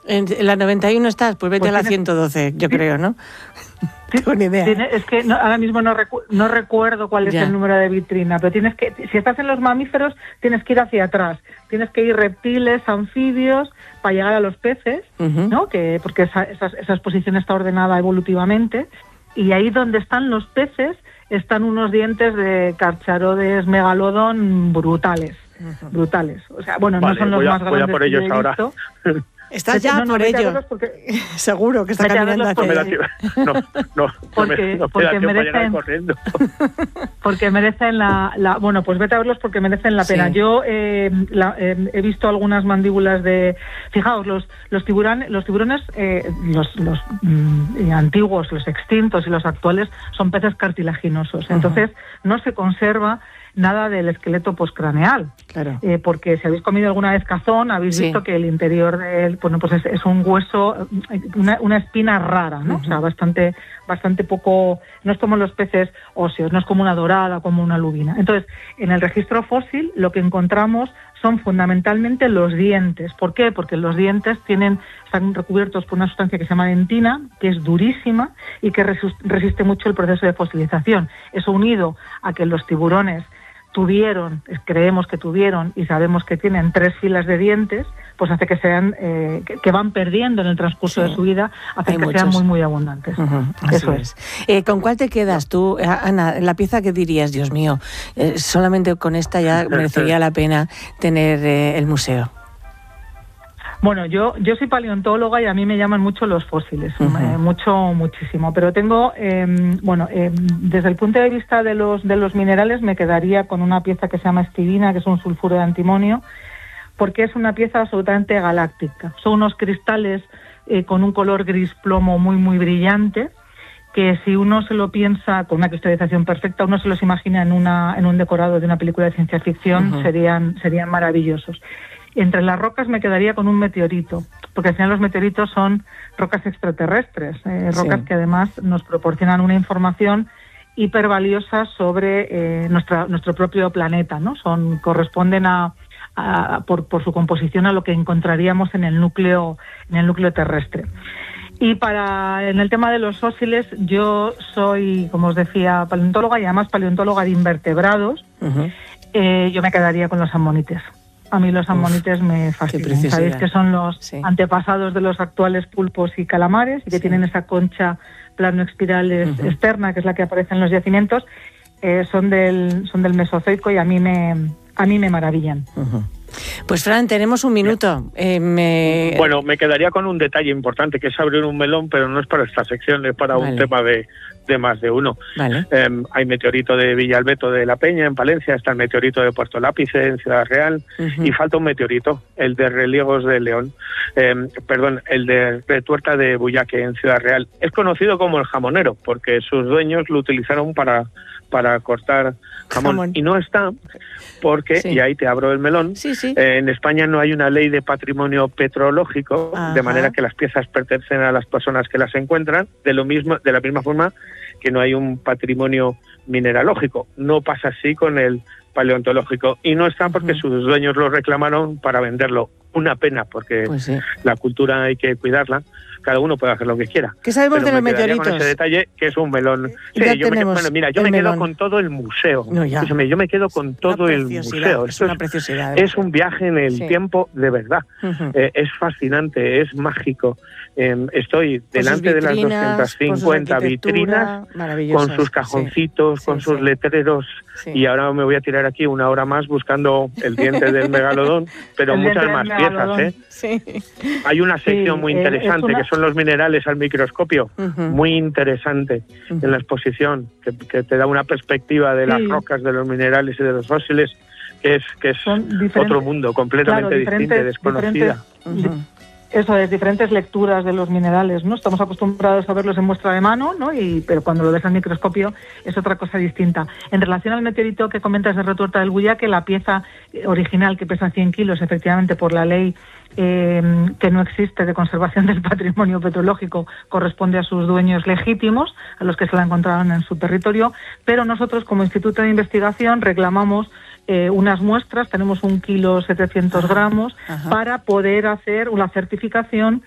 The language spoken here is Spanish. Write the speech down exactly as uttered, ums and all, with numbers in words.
En la noventa y uno estás, pues vete pues a la tienes... ciento doce, yo creo, ¿no? Sí, no tengo ni idea. Tiene, es que no, ahora mismo no, recu no recuerdo cuál es ya. el número de vitrina, pero tienes que, si estás en los mamíferos, tienes que ir hacia atrás. Tienes que ir reptiles, anfibios, para llegar a los peces, uh-huh. ¿no? Que, porque esa, esa, esa exposición está ordenada evolutivamente. Y ahí donde están los peces, están unos dientes de Carcharodes megalodon brutales. Uh-huh. Brutales. O sea, bueno, vale, no son los a, más grandes. Voy a por ellos que ahora. Estás ya no, no, por ello. Porque... Seguro que está caminando hacia allí. No, no, porque, no me, porque no merecen, corriendo. Porque merecen la, la... Bueno, pues vete a verlos porque merecen la pena. Sí. Yo eh, la, eh, he visto algunas mandíbulas de... Fijaos, los, los, tiburones, los tiburones, eh, los, los mm, antiguos, los extintos y los actuales, son peces cartilaginosos. Uh-huh. Entonces, no se conserva nada del esqueleto postcraneal. Claro. Eh, porque si habéis comido alguna vez cazón, habéis sí. visto que el interior del, bueno, pues es, es un hueso, una, una espina rara, ¿no? Uh-huh. O sea, bastante, bastante poco, no es como los peces óseos, no es como una dorada, como una lubina. Entonces, en el registro fósil lo que encontramos son fundamentalmente los dientes. ¿Por qué? Porque los dientes tienen, están recubiertos por una sustancia que se llama dentina, que es durísima y que resiste mucho el proceso de fosilización. Eso unido a que los tiburones tuvieron, creemos que tuvieron y sabemos que tienen tres filas de dientes, pues hace que sean, eh, que, que van perdiendo en el transcurso sí. de su vida, hace Hay que muchos. sean muy, muy abundantes. Uh-huh. Eso es. es. Eh, ¿Con cuál te quedas tú, Ana? La pieza que dirías, Dios mío, eh, solamente con esta ya merecería la pena tener eh, el museo. Bueno, yo yo soy paleontóloga y a mí me llaman mucho los fósiles, uh-huh. eh, mucho, muchísimo. Pero tengo, eh, bueno, eh, desde el punto de vista de los de los minerales me quedaría con una pieza que se llama estibina, que es un sulfuro de antimonio, porque es una pieza absolutamente galáctica. Son unos cristales eh, con un color gris plomo muy, muy brillante, que si uno se lo piensa con una cristalización perfecta, uno se los imagina en una en un decorado de una película de ciencia ficción, uh-huh. serían serían maravillosos. Entre las rocas me quedaría con un meteorito, porque al final los meteoritos son rocas extraterrestres, eh, rocas sí. que además nos proporcionan una información hipervaliosa sobre eh, nuestra, nuestro propio planeta, ¿no? Son, corresponden a, a por, por su composición a lo que encontraríamos en el núcleo, en el núcleo terrestre. Y para en el tema de los fósiles, yo soy, como os decía, paleontóloga y además paleontóloga de invertebrados. Uh-huh. eh, yo me quedaría con los ammonites. A mí los ammonites Uf, me fascinan. Sabéis que son los sí. antepasados de los actuales pulpos y calamares y que sí. tienen esa concha plano-espiral uh-huh. externa, que es la que aparece en los yacimientos. Eh, son del son del Mesozoico y a mí me a mí me maravillan. Uh-huh. Pues Fran, tenemos un minuto. Eh, me... Bueno, me quedaría con un detalle importante, que es abrir un melón, pero no es para esta sección, es para vale. un tema de, de más de uno. Vale. Eh, hay meteorito de Villalbeto de la Peña, en Palencia, está el meteorito de Puerto Lápice, en Ciudad Real, uh-huh. y falta un meteorito, el de Reliegos de León, eh, perdón, el de Retuerta de Buyaque, en Ciudad Real. Es conocido como el jamonero, porque sus dueños lo utilizaron para... para cortar jamón. jamón. Y no está porque, sí. y ahí te abro el melón, sí, sí. Eh, en España no hay una ley de patrimonio petrológico, Ajá. de manera que las piezas pertenecen a las personas que las encuentran, de lo mismo, de la misma forma que no hay un patrimonio mineralógico. No pasa así con el paleontológico. Y no está porque uh-huh. sus dueños lo reclamaron para venderlo. Una pena, porque pues sí. la cultura hay que cuidarla. Cada uno puede hacer lo que quiera. ¿Qué sabemos Pero de los me meteoritos? Con ese detalle, que es un melón. Sí, ya yo me, bueno, mira, yo me melón. quedo con todo el museo. No, ya. Escúchame, yo me quedo con todo el museo. Es una preciosidad. Es un viaje en el sí. tiempo de verdad. Uh-huh. Eh, es fascinante, es mágico. Eh, estoy delante de las doscientas cincuenta vitrinas, con sus cajoncitos, sí. con sí, sus sí. letreros, sí. y ahora me voy a tirar aquí una hora más buscando el diente del megalodón, pero el muchas más piezas, ¿eh? Sí. Hay una sección sí, muy interesante, una... que son los minerales al microscopio, uh-huh. muy interesante uh-huh. en la exposición, que, que te da una perspectiva de sí. las rocas, de los minerales y de los fósiles, que es que es otro mundo, completamente claro, distinto, desconocida. Uh-huh. Eso es, diferentes lecturas de los minerales, ¿no? Estamos acostumbrados a verlos en muestra de mano, ¿no? Y, pero cuando lo ves al microscopio es otra cosa distinta. En relación al meteorito que comentas de Retuerta del Buyaque, la pieza original que pesa cien kilos, efectivamente, por la ley eh, que no existe de conservación del patrimonio petrológico, corresponde a sus dueños legítimos, a los que se la encontraron en su territorio, pero nosotros como Instituto de Investigación reclamamos Eh, unas muestras, tenemos un kilo setecientos gramos, Ajá. para poder hacer una certificación